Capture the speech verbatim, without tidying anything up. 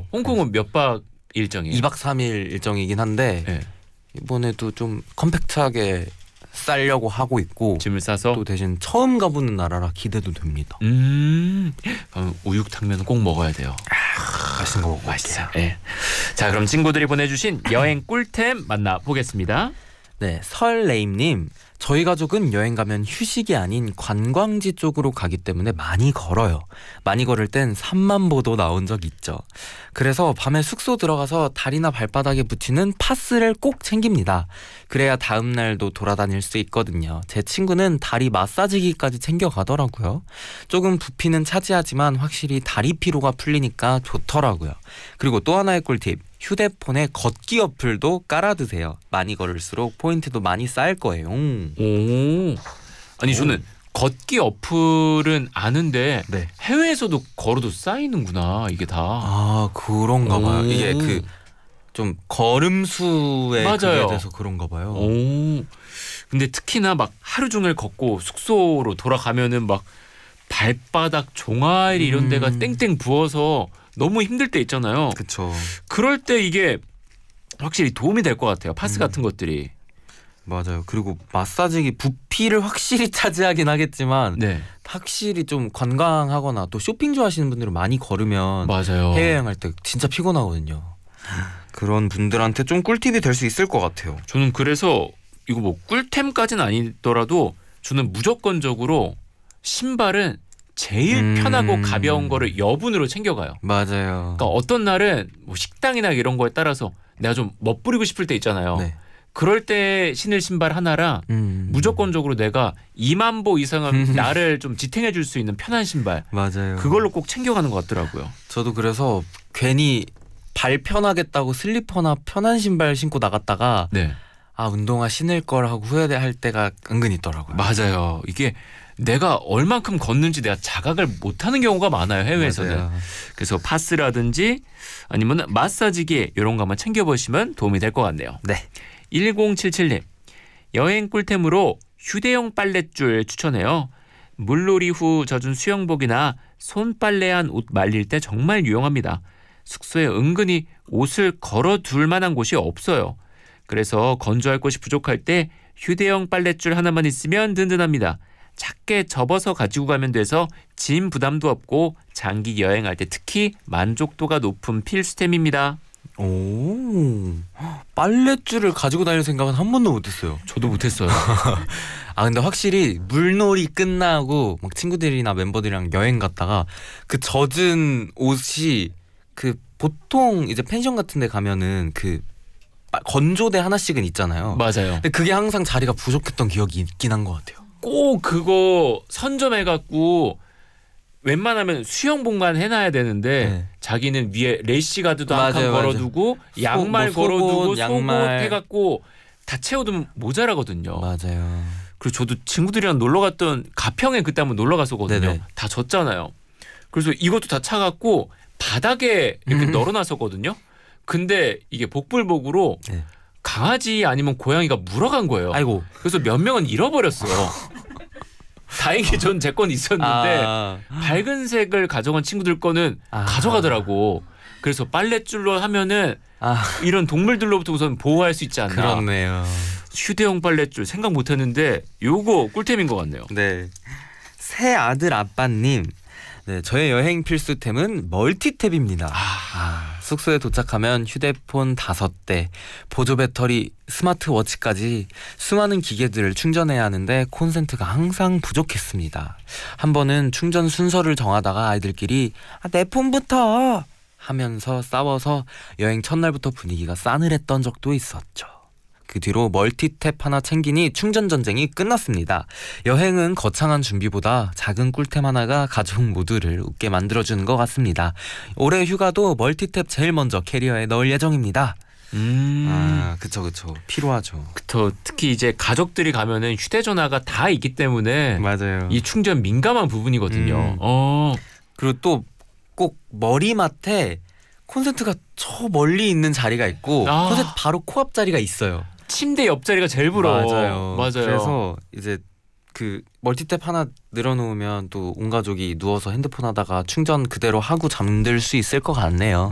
어, 홍콩은 몇 박 일정이에요? 이 박 삼 일 일정이긴 한데 네. 이번에도 좀 컴팩트하게 싸려고 하고 있고 짐을 싸서 또 대신 처음 가보는 나라라 기대도 됩니다. 음, 어, 우육탕면은 꼭 먹어야 돼요. 아, 맛있는 거 먹고 맛있어요. 네. 자, 그럼 친구들이 보내주신 여행 꿀템 만나보겠습니다. 네, 설레임님. 저희 가족은 여행 가면 휴식이 아닌 관광지 쪽으로 가기 때문에 많이 걸어요. 많이 걸을 땐 삼만 보도 나온 적 있죠. 그래서 밤에 숙소 들어가서 다리나 발바닥에 붙이는 파스를 꼭 챙깁니다. 그래야 다음 날도 돌아다닐 수 있거든요. 제 친구는 다리 마사지기까지 챙겨가더라고요. 조금 부피는 차지하지만 확실히 다리 피로가 풀리니까 좋더라고요. 그리고 또 하나의 꿀팁. 휴대폰에 걷기 어플도 깔아두세요. 많이 걸을수록 포인트도 많이 쌓일 거예요. 오, 아니 저는 오. 걷기 어플은 아는데 네. 해외에서도 걸어도 쌓이는구나 이게 다. 아 그런가 봐요. 이게 그 좀 걸음수에 그게 돼서 그런가 봐요. 오, 근데 특히나 막 하루 종일 걷고 숙소로 돌아가면은 막 발바닥 종아리 이런 데가 음. 땡땡 부어서 너무 힘들 때 있잖아요. 그렇죠. 그럴 때 이게 확실히 도움이 될 것 같아요. 파스 음. 같은 것들이. 맞아요. 그리고 마사지기 부피를 확실히 차지하긴 하겠지만 네. 확실히 좀 관광하거나 또 쇼핑 좋아하시는 분들은 많이 걸으면 맞아요. 해외여행할 때 진짜 피곤하거든요. 그런 분들한테 좀 꿀팁이 될 수 있을 것 같아요. 저는 그래서 이거 뭐 꿀템까지는 아니더라도 저는 무조건적으로 신발은 제일 음... 편하고 가벼운 거를 여분으로 챙겨가요. 맞아요. 그러니까 어떤 날은 뭐 식당이나 이런 거에 따라서 내가 좀 멋부리고 싶을 때 있잖아요. 네. 그럴 때 신을 신발 하나라 음... 무조건적으로 내가 이만 보 이상은 나를 좀 지탱해 줄 수 있는 편한 신발. 맞아요. 그걸로 꼭 챙겨가는 것 같더라고요. 저도 그래서 괜히 발 편하겠다고 슬리퍼나 편한 신발 신고 나갔다가 네. 아 운동화 신을 걸 하고 후회할 때가 은근히 있더라고요. 맞아요. 이게 내가 얼만큼 걷는지 내가 자각을 못하는 경우가 많아요. 해외에서는. 맞아요. 그래서 파스라든지 아니면 마사지기 이런 거 한번 챙겨보시면 도움이 될 것 같네요. 네. 일공칠칠님 여행 꿀템으로 휴대용 빨랫줄 추천해요. 물놀이 후 젖은 수영복이나 손빨래한 옷 말릴 때 정말 유용합니다. 숙소에 은근히 옷을 걸어둘 만한 곳이 없어요. 그래서 건조할 곳이 부족할 때 휴대용 빨랫줄 하나만 있으면 든든합니다. 작게 접어서 가지고 가면 돼서 짐 부담도 없고 장기 여행할 때 특히 만족도가 높은 필수템입니다. 오, 빨랫줄을 가지고 다닐 생각은 한 번도 못했어요. 저도 못했어요. 아 근데 확실히 물놀이 끝나고 막 친구들이나 멤버들이랑 여행 갔다가 그 젖은 옷이 그 보통 이제 펜션 같은 데 가면은 그 건조대 하나씩은 있잖아요. 맞아요. 근데 그게 항상 자리가 부족했던 기억이 있긴 한 것 같아요. 꼭 그거 선점해갖고 웬만하면 수영복만 해놔야 되는데 네. 자기는 위에 래시가드도 한 칸 걸어두고 양말 뭐 걸어두고 속옷, 양말. 속옷 해갖고 다 채워두면 모자라거든요. 맞아요. 그리고 저도 친구들이랑 놀러 갔던 가평에 그때 한번 놀러 갔었거든요. 네네. 다 젖잖아요. 그래서 이것도 다 차갖고 바닥에 이렇게 음. 널어놨었거든요. 근데 이게 복불복으로 네. 강아지 아니면 고양이가 물어간 거예요. 아이고. 그래서 몇 명은 잃어버렸어요. 다행히 전 제 건 있었는데 아. 밝은 색을 가져간 친구들 거는 아. 가져가더라고. 그래서 빨랫줄로 하면은 아. 이런 동물들로부터 우선 보호할 수 있지 않나. 그렇네요. 휴대용 빨랫줄 생각 못했는데 요거 꿀템인 것 같네요. 네. 새 아들 아빠님. 네, 저의 여행 필수템은 멀티탭입니다. 아. 아, 숙소에 도착하면 휴대폰 다섯 대, 보조 배터리, 스마트워치까지 수많은 기계들을 충전해야 하는데 콘센트가 항상 부족했습니다. 한 번은 충전 순서를 정하다가 아이들끼리 아, 내 폰부터 하면서 싸워서 여행 첫날부터 분위기가 싸늘했던 적도 있었죠. 그 뒤로 멀티탭 하나 챙기니 충전 전쟁이 끝났습니다. 여행은 거창한 준비보다 작은 꿀템 하나가 가족 모두를 웃게 만들어주는 것 같습니다. 올해 휴가도 멀티탭 제일 먼저 캐리어에 넣을 예정입니다. 음, 아, 그쵸 그쵸. 필요하죠. 그쵸. 특히 이제 가족들이 가면은 휴대전화가 다 있기 때문에 맞아요. 이 충전 민감한 부분이거든요. 음. 어. 그리고 또 꼭 머리맡에 콘센트가 저 멀리 있는 자리가 있고 아. 콘센트 바로 코앞 자리가 있어요. 침대 옆자리가 제일 부러워. 맞아요. 맞아요. 그래서 이제 그 멀티탭 하나 늘어놓으면 또 온 가족이 누워서 핸드폰 하다가 충전 그대로 하고 잠들 수 있을 것 같네요.